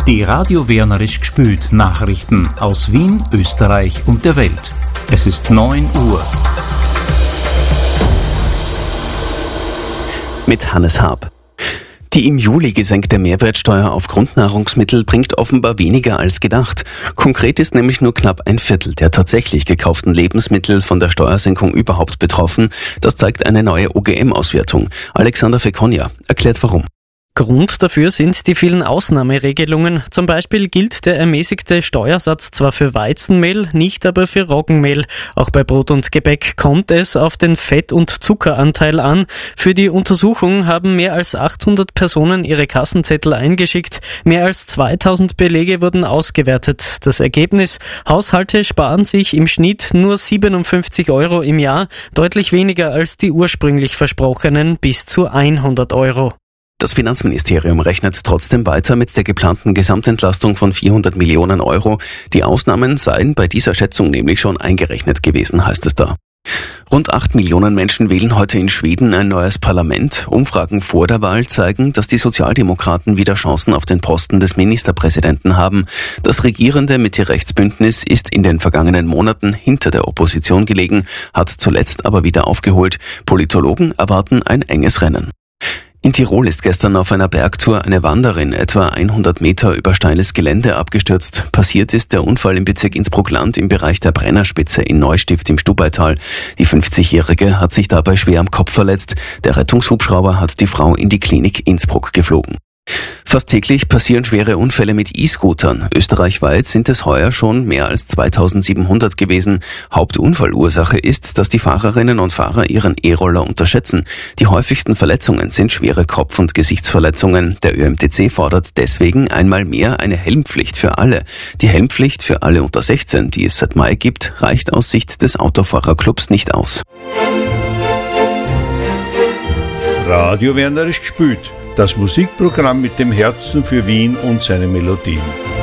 Die Radio Wernerisch gespült Nachrichten aus Wien, Österreich und der Welt. Es ist 9 Uhr. Mit Hannes Haab. Die im Juli gesenkte Mehrwertsteuer auf Grundnahrungsmittel bringt offenbar weniger als gedacht. Konkret ist nämlich nur knapp ein Viertel der tatsächlich gekauften Lebensmittel von der Steuersenkung überhaupt betroffen. Das zeigt eine neue OGM-Auswertung. Alexander Fekonja erklärt warum. Grund dafür sind die vielen Ausnahmeregelungen. Zum Beispiel gilt der ermäßigte Steuersatz zwar für Weizenmehl, nicht aber für Roggenmehl. Auch bei Brot und Gebäck kommt es auf den Fett- und Zuckeranteil an. Für die Untersuchung haben mehr als 800 Personen ihre Kassenzettel eingeschickt. Mehr als 2000 Belege wurden ausgewertet. Das Ergebnis: Haushalte sparen sich im Schnitt nur 57 Euro im Jahr, deutlich weniger als die ursprünglich versprochenen bis zu 100 Euro. Das Finanzministerium rechnet trotzdem weiter mit der geplanten Gesamtentlastung von 400 Millionen Euro. Die Ausnahmen seien bei dieser Schätzung nämlich schon eingerechnet gewesen, heißt es da. Rund 8 Millionen Menschen wählen heute in Schweden ein neues Parlament. Umfragen vor der Wahl zeigen, dass die Sozialdemokraten wieder Chancen auf den Posten des Ministerpräsidenten haben. Das regierende Mitte-Rechts-Bündnis ist in den vergangenen Monaten hinter der Opposition gelegen, hat zuletzt aber wieder aufgeholt. Politologen erwarten ein enges Rennen. In Tirol ist gestern auf einer Bergtour eine Wanderin etwa 100 Meter über steiles Gelände abgestürzt. Passiert ist der Unfall im Bezirk Innsbruck-Land im Bereich der Brennerspitze in Neustift im Stubaital. Die 50-Jährige hat sich dabei schwer am Kopf verletzt. Der Rettungshubschrauber hat die Frau in die Klinik Innsbruck geflogen. Fast täglich passieren schwere Unfälle mit E-Scootern. Österreichweit sind es heuer schon mehr als 2700 gewesen. Hauptunfallursache ist, dass die Fahrerinnen und Fahrer ihren E-Roller unterschätzen. Die häufigsten Verletzungen sind schwere Kopf- und Gesichtsverletzungen. Der ÖMTC fordert deswegen einmal mehr eine Helmpflicht für alle. Die Helmpflicht für alle unter 16, die es seit Mai gibt, reicht aus Sicht des Autofahrerclubs nicht aus. Radio Wernerisch gespült. Das Musikprogramm mit dem Herzen für Wien und seine Melodien.